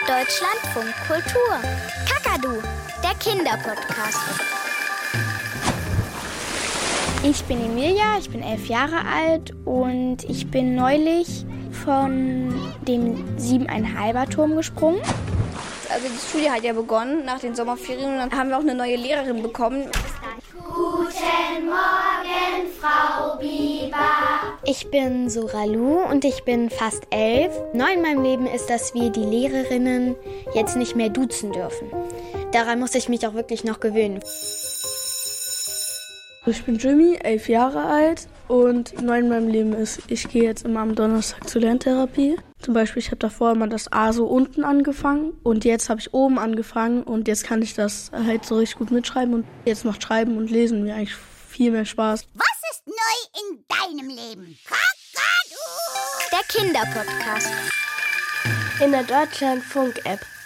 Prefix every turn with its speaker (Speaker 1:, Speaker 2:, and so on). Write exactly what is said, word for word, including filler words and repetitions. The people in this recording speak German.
Speaker 1: Deutschlandfunk Kultur. Kakadu, der Kinderpodcast.
Speaker 2: Ich bin Emilia, ich bin elf Jahre alt und ich bin neulich von dem siebeneinhalber Turm gesprungen.
Speaker 3: Also die Schule hat ja begonnen nach den Sommerferien und dann haben wir auch eine neue Lehrerin bekommen.
Speaker 1: Guten Morgen, Frau Biber.
Speaker 2: Ich bin Soralu und ich bin fast elf. Neu in meinem Leben ist, dass wir die Lehrerinnen jetzt nicht mehr duzen dürfen. Daran muss ich mich auch wirklich noch gewöhnen.
Speaker 4: Ich bin Jimmy, elf Jahre alt und neu in meinem Leben ist, ich gehe jetzt immer am Donnerstag zur Lerntherapie. Zum Beispiel, ich habe davor immer das A so unten angefangen und jetzt habe ich oben angefangen und jetzt kann ich das halt so richtig gut mitschreiben und jetzt macht Schreiben und Lesen mir eigentlich viel mehr Spaß.
Speaker 1: Was ist neu in deinem Leben? Kakadu! Der Kinderpodcast.
Speaker 5: In der Deutschlandfunk-App.